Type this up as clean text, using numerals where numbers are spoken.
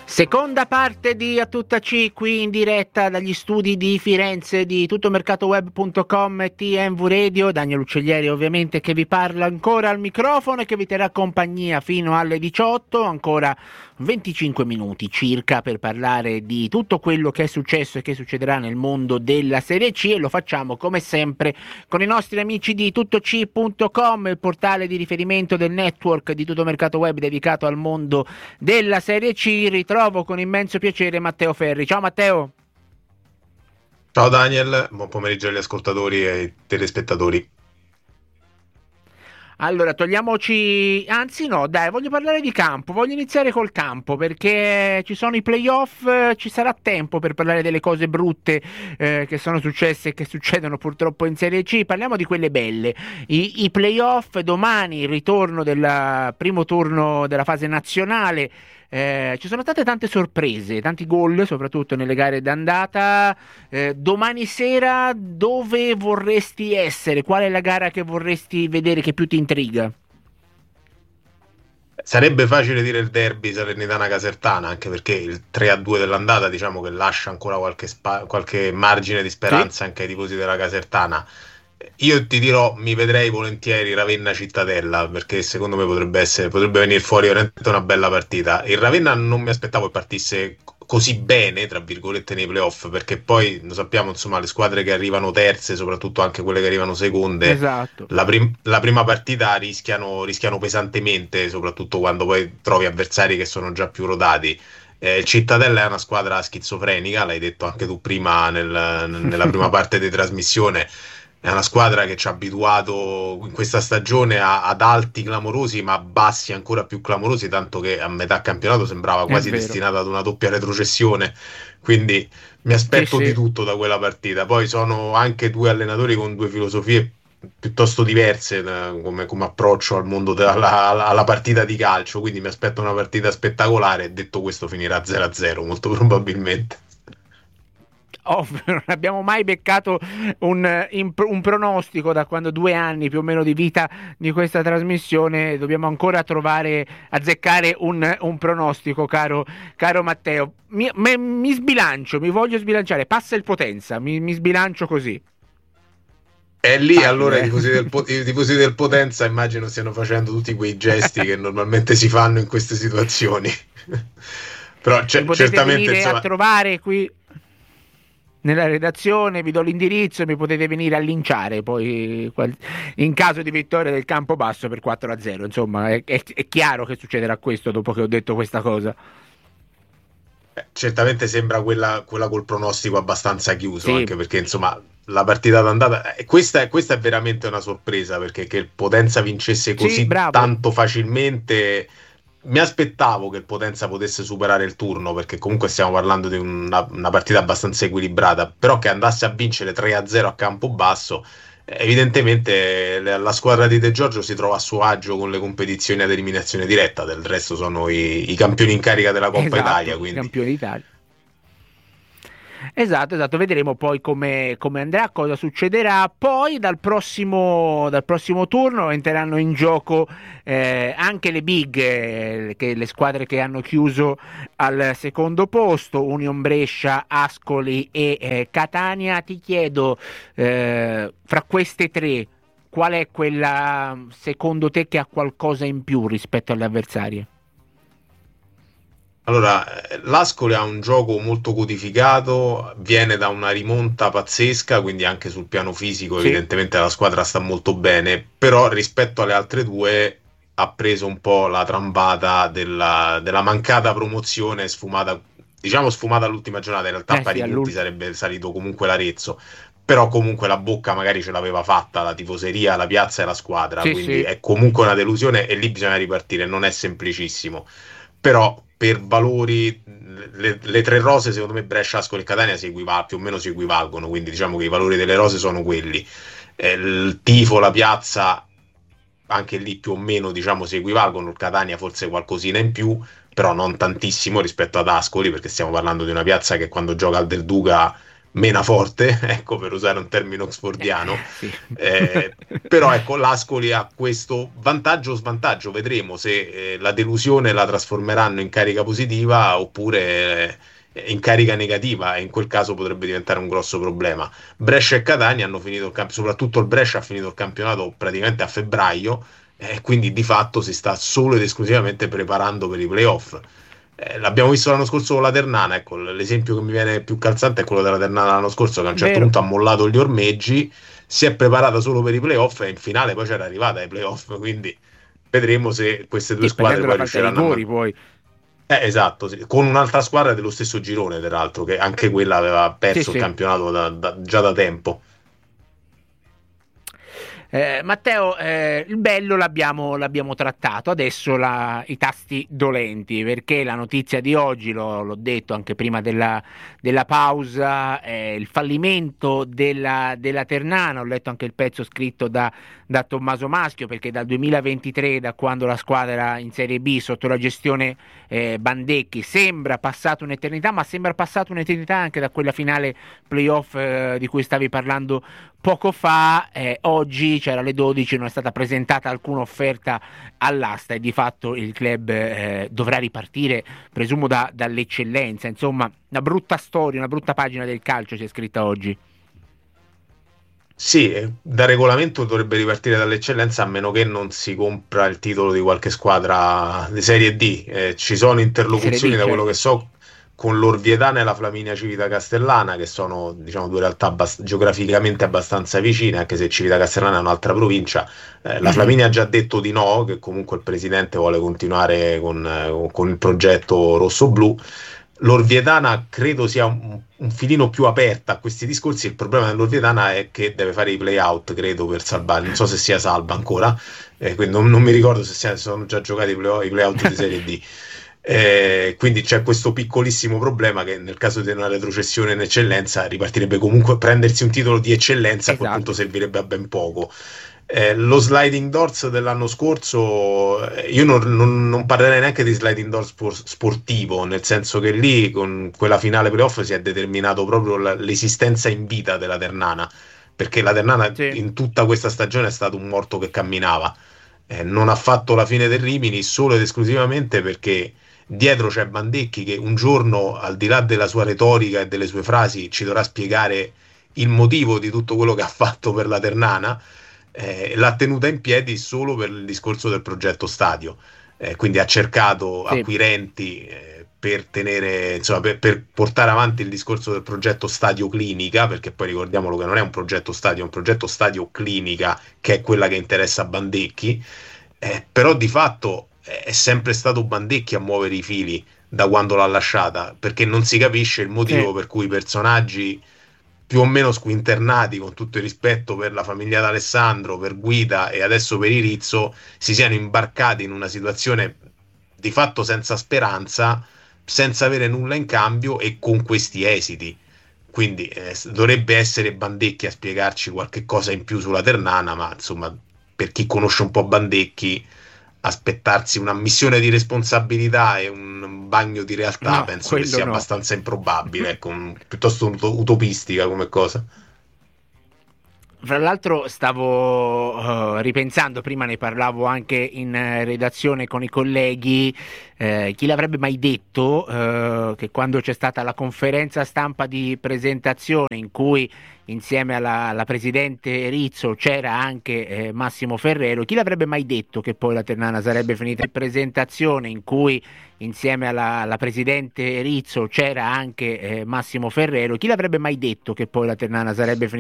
Seconda parte di A Tutta C, qui in diretta dagli studi di Firenze di tuttomercatoweb.com e TMV Radio. Daniel Uccellieri ovviamente che vi parla ancora al microfono e che vi terrà compagnia fino alle 18, ancora 25 minuti circa per parlare di tutto quello che è successo e che succederà nel mondo della Serie C, e lo facciamo come sempre con i nostri amici di tuttoc.com, il portale di riferimento del network di Tutto Mercato Web dedicato al mondo della Serie C. Ritrovo con immenso piacere Matteo Ferri. Ciao Matteo. Ciao Daniel, buon pomeriggio agli ascoltatori e ai telespettatori. Allora, togliamoci... Anzi no, dai, voglio parlare di campo, voglio iniziare col campo perché ci sono i playoff, ci sarà tempo per parlare delle cose brutte che sono successe e che succedono purtroppo in Serie C. Parliamo di quelle belle, i playoff, domani il ritorno del primo turno della fase nazionale. Ci sono state tante sorprese, tanti gol, soprattutto nelle gare d'andata. Domani sera dove vorresti essere? Qual è la gara che vorresti vedere che più ti intriga? Sarebbe facile dire il derby Salernitana-Casertana, anche perché il 3-2 dell'andata diciamo che lascia ancora qualche margine di speranza anche ai tifosi della Casertana. Io ti dirò, mi vedrei volentieri Ravenna-Cittadella, perché secondo me potrebbe venire fuori veramente una bella partita. Il Ravenna non mi aspettavo che partisse così bene, tra virgolette, nei playoff, perché poi lo sappiamo, insomma, le squadre che arrivano terze, soprattutto anche quelle che arrivano seconde, esatto, la prima partita rischiano pesantemente, soprattutto quando poi trovi avversari che sono già più rodati. Il Cittadella è una squadra schizofrenica, l'hai detto anche tu prima nella prima parte di trasmissione. È una squadra che ci ha abituato in questa stagione ad alti clamorosi, ma a bassi ancora più clamorosi, tanto che a metà campionato sembrava quasi destinata ad una doppia retrocessione. Quindi mi aspetto di tutto da quella partita. Poi sono anche due allenatori con due filosofie piuttosto diverse come approccio al mondo alla partita di calcio, quindi mi aspetto una partita spettacolare. Detto questo, finirà 0-0 molto probabilmente. Non abbiamo mai beccato un pronostico da quando 2 anni più o meno di vita di questa trasmissione. Dobbiamo ancora azzeccare un pronostico, caro Matteo. Mi sbilancio, mi voglio sbilanciare. Passa il Potenza, mi sbilancio così. E lì allora i tifosi del Potenza immagino stiano facendo tutti quei gesti che normalmente si fanno in queste situazioni. Però certamente insomma, a trovare qui nella redazione, vi do l'indirizzo e mi potete venire a linciare poi in caso di vittoria del Campobasso per 4-0. Insomma, è chiaro che succederà questo dopo che ho detto questa cosa. Certamente sembra quella col pronostico abbastanza chiuso, anche perché insomma la partita d'andata questa è veramente una sorpresa, perché che il Potenza vincesse così tanto facilmente. Mi aspettavo che il Potenza potesse superare il turno, perché comunque stiamo parlando di una partita abbastanza equilibrata, però che andasse a vincere 3-0 a Campobasso, evidentemente la squadra di De Giorgio si trova a suo agio con le competizioni ad eliminazione diretta. Del resto sono i campioni in carica della Coppa Italia, quindi campioni d'Italia. Esatto, vedremo poi come andrà, cosa succederà. Poi dal prossimo turno entreranno in gioco anche le big, le squadre che hanno chiuso al secondo posto, Union Brescia, Ascoli e Catania. Ti chiedo, fra queste tre, qual è quella secondo te che ha qualcosa in più rispetto alle avversarie? Allora, l'Ascoli ha un gioco molto codificato, viene da una rimonta pazzesca, quindi anche sul piano fisico evidentemente la squadra sta molto bene, però rispetto alle altre due ha preso un po' la trambata della mancata promozione sfumata all'ultima giornata. In realtà a pari punti sarebbe salito comunque l'Arezzo, però comunque la bocca magari ce l'aveva fatta la tifoseria, la piazza e la squadra, quindi è comunque una delusione e lì bisogna ripartire, non è semplicissimo. Però per valori le tre rose, secondo me Brescia, Ascoli e Catania più o meno si equivalgono, quindi diciamo che i valori delle rose sono quelli. Il tifo, la piazza, anche lì più o meno diciamo si equivalgono. Il Catania forse qualcosina in più, però non tantissimo rispetto ad Ascoli, perché stiamo parlando di una piazza che quando gioca al Del Duca mena forte, ecco, per usare un termine oxfordiano. Sì. Però ecco, l'Ascoli ha questo vantaggio o svantaggio, vedremo se la delusione la trasformeranno in carica positiva oppure in carica negativa, e in quel caso potrebbe diventare un grosso problema. Brescia e Catania hanno finito il campionato, soprattutto il Brescia ha finito il campionato praticamente a febbraio, quindi di fatto si sta solo ed esclusivamente preparando per i playoff. L'abbiamo visto l'anno scorso con la Ternana, ecco, l'esempio che mi viene più calzante è quello della Ternana l'anno scorso, che a un certo Vero. punto ha mollato gli ormeggi, si è preparata solo per i playoff e in finale poi c'era arrivata ai playoff, quindi vedremo se queste due Sì, squadre perdendo la poi falta ai riusciranno a rigori poi. esatto, sì, con un'altra squadra dello stesso girone, peraltro, che anche quella aveva Sì, perso il sì. campionato già da tempo. Matteo, il bello l'abbiamo trattato, adesso i tasti dolenti, perché la notizia di oggi, l'ho detto anche prima della pausa, il fallimento della Ternana. Ho letto anche il pezzo scritto da Tommaso Maschio, perché dal 2023, da quando la squadra era in Serie B sotto la gestione Bandecchi, sembra passata un'eternità, ma sembra passata un'eternità anche da quella finale playoff di cui stavi parlando poco fa. Oggi c'era alle 12, non è stata presentata alcuna offerta all'asta e di fatto il club dovrà ripartire, presumo, dall'eccellenza. Insomma, una brutta storia, una brutta pagina del calcio c'è scritta oggi. Sì, da regolamento dovrebbe ripartire dall'eccellenza a meno che non si compra il titolo di qualche squadra di Serie D. Ci sono Di Serie interlocuzioni, D, da quello che certo. so, con l'Orvietana e la Flaminia Civita Castellana, che sono, diciamo, due realtà geograficamente abbastanza vicine, anche se Civita Castellana è un'altra provincia. La Flaminia ha già detto di no, che comunque il presidente vuole continuare con il progetto rosso-blu. L'Orvietana credo sia un filino più aperta a questi discorsi. Il problema dell'Orvietana è che deve fare i play-out, credo, per salvare. Non so se sia salva ancora, quindi non mi ricordo se sono già giocati i play-out di Serie D. Quindi c'è questo piccolissimo problema che nel caso di una retrocessione in eccellenza ripartirebbe comunque, prendersi un titolo di eccellenza a quel punto Esatto. servirebbe a ben poco. Lo sliding doors dell'anno scorso, io non parlerei neanche di sliding doors sportivo, nel senso che lì con quella finale playoff si è determinato proprio l'esistenza in vita della Ternana, perché la Ternana Sì. in tutta questa stagione è stato un morto che camminava. Non ha fatto la fine del Rimini solo ed esclusivamente perché dietro c'è Bandecchi che un giorno, al di là della sua retorica e delle sue frasi, ci dovrà spiegare il motivo di tutto quello che ha fatto per la Ternana. L'ha tenuta in piedi solo per il discorso del progetto stadio. Quindi ha cercato Sì. acquirenti per tenere, insomma, per portare avanti il discorso del progetto stadio clinica, perché poi ricordiamolo che non è un progetto stadio, è un progetto stadio clinica, che è quella che interessa a Bandecchi. Però di fatto è sempre stato Bandecchi a muovere i fili da quando l'ha lasciata, perché non si capisce il Sì. motivo per cui i personaggi più o meno squinternati, con tutto il rispetto per la famiglia d'Alessandro, per Guida e adesso per Irizzo, si siano imbarcati in una situazione di fatto senza speranza, senza avere nulla in cambio e con questi esiti. Quindi dovrebbe essere Bandecchi a spiegarci qualche cosa in più sulla Ternana, ma insomma, per chi conosce un po' Bandecchi, aspettarsi una missione di responsabilità e un bagno di realtà No, penso che quello sia no. abbastanza improbabile, ecco, piuttosto utopistica come cosa. Fra l'altro stavo ripensando, prima ne parlavo anche in redazione con i colleghi, chi l'avrebbe mai detto che quando c'è stata la conferenza stampa di presentazione in cui insieme alla presidente Rizzo c'era anche Massimo Ferrero, chi l'avrebbe mai detto che poi la Ternana sarebbe finita in presentazione in cui insieme alla presidente Rizzo c'era anche Massimo Ferrero, chi l'avrebbe mai detto che poi la Ternana sarebbe finita